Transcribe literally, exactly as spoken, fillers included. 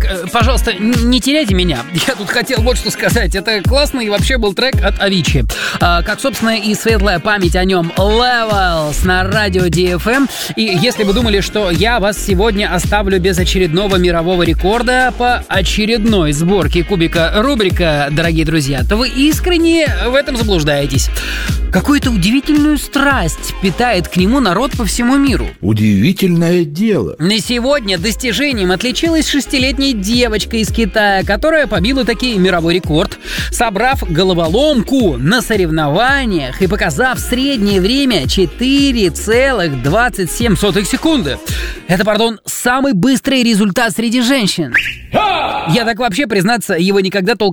пожалуйста, не теряйте меня. Я тут хотел вот что сказать. Это классный вообще был трек от Avicii. Как, собственно, и светлая память о нем. Levels на радио ди эф эм. И если вы думали, что я вас сегодня оставлю без очередного мирового рекорда по очередной сборке кубика Рубрика, дорогие друзья, то вы искренне в этом заблуждаетесь. Какую-то удивительную страсть питает к нему народ по всему миру. Удивительное дело. На сегодня достижением отличилась шестилетняя девочка из Китая, которая побила таки мировой рекорд, собрав головоломку на соревнованиях и показав среднее время четыре целых двадцать семь сотых секунды. Это, пардон, самый быстрый результат среди женщин. Я так вообще, признаться, его никогда толком